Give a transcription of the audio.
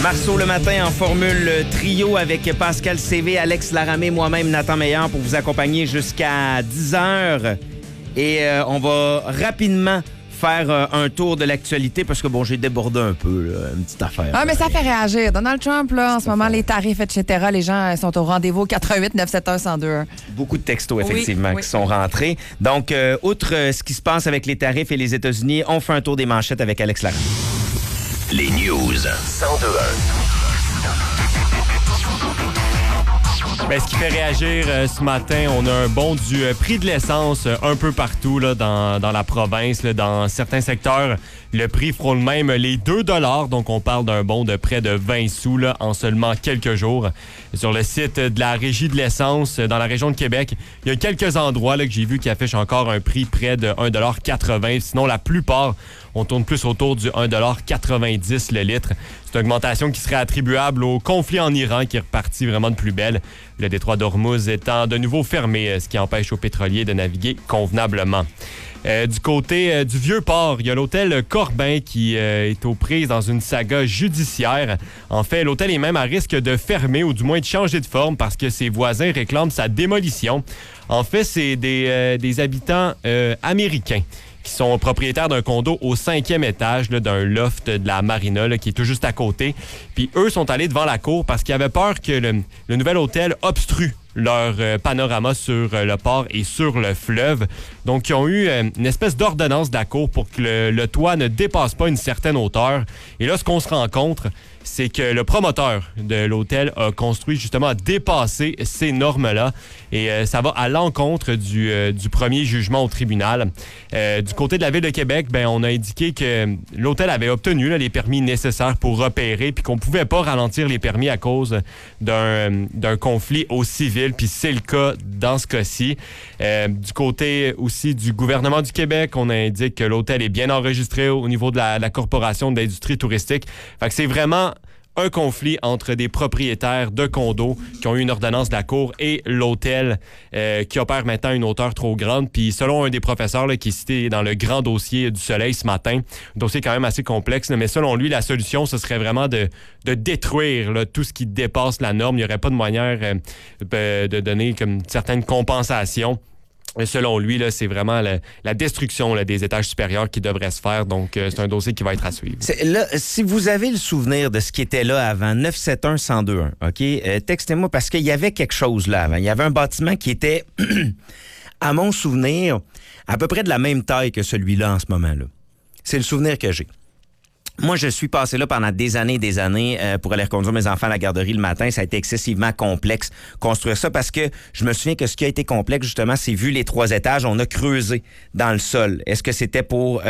Marceau le matin en formule trio avec Pascal CV, Alex Laramé, moi-même Nathan Meillard pour vous accompagner jusqu'à 10h. Et on va rapidement faire un tour de l'actualité parce que bon, j'ai débordé un peu, là, une petite affaire. Ah, mais ça fait réagir. Donald Trump, là, en ce moment, les tarifs, etc., les gens sont au rendez-vous 88 971 1021. Beaucoup de textos, effectivement, oui. qui sont rentrés. Donc, outre ce qui se passe avec les tarifs et les États-Unis, on fait un tour des manchettes avec Alex Laramé. Les news 1021. Ben, ce qui fait réagir ce matin, on a un bond du prix de l'essence un peu partout là, dans la province. Là, dans certains secteurs, le prix frôle même les 2 $. Donc, on parle d'un bond de près de 20 sous là, en seulement quelques jours. Sur le site de la Régie de l'essence, dans la région de Québec, il y a quelques endroits là, que j'ai vu qui affichent encore un prix près de 1,80 $. Sinon, la plupart, on tourne plus autour du 1,90 $ le litre. C'est une augmentation qui serait attribuable au conflit en Iran qui est reparti vraiment de plus belle. Le détroit d'Ormuz étant de nouveau fermé, ce qui empêche aux pétroliers de naviguer convenablement. Du côté du Vieux-Port, il y a l'hôtel Corbin qui est aux prises dans une saga judiciaire. En fait, l'hôtel est même à risque de fermer ou du moins de changer de forme parce que ses voisins réclament sa démolition. En fait, c'est des habitants américains qui sont propriétaires d'un condo au 5e étage là, d'un loft de la marina là, qui est tout juste à côté. Puis eux sont allés devant la cour parce qu'ils avaient peur que le nouvel hôtel obstrue leur panorama sur le port et sur le fleuve. Donc, ils ont eu une espèce d'ordonnance de la cour pour que le toit ne dépasse pas une certaine hauteur. Et là, ce qu'on se rencontre, c'est que le promoteur de l'hôtel a construit justement à dépasser ces normes-là. Et ça va à l'encontre du premier jugement au tribunal. Du côté de la Ville de Québec, ben, on a indiqué que l'hôtel avait obtenu là, les permis nécessaires pour repérer puis qu'on ne pouvait pas ralentir les permis à cause d'un conflit au civil. Puis c'est le cas dans ce cas-ci. Du côté aussi du gouvernement du Québec, on indique que l'hôtel est bien enregistré au niveau de la Corporation d'industrie touristique. Fait que c'est vraiment un conflit entre des propriétaires de condos qui ont eu une ordonnance de la cour et l'hôtel qui opère maintenant à une hauteur trop grande. Puis selon un des professeurs là, qui est cité dans le grand dossier du Soleil ce matin, un dossier quand même assez complexe, là, mais selon lui, la solution, ce serait vraiment de détruire là, tout ce qui dépasse la norme. Il n'y aurait pas de manière de donner comme certaines compensations. Selon lui, là, c'est vraiment la destruction là, des étages supérieurs qui devrait se faire. Donc, c'est un dossier qui va être à suivre. Là, si vous avez le souvenir de ce qui était là avant, 971-1021, OK? Textez-moi parce qu'il y avait quelque chose là avant. Il y avait un bâtiment qui était, à mon souvenir, à peu près de la même taille que celui-là en ce moment-là. C'est le souvenir que j'ai. Moi, je suis passé là pendant des années pour aller reconduire mes enfants à la garderie le matin. Ça a été excessivement complexe construire ça parce que je me souviens que ce qui a été complexe, justement, c'est vu les 3 étages, on a creusé dans le sol. Est-ce que c'était pour